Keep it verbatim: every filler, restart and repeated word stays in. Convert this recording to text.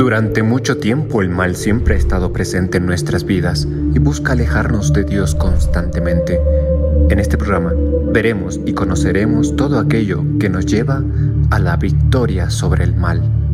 Durante mucho tiempo el mal siempre ha estado presente en nuestras vidas y busca alejarnos de Dios constantemente. En este programa veremos y conoceremos todo aquello que nos lleva a la victoria sobre el mal.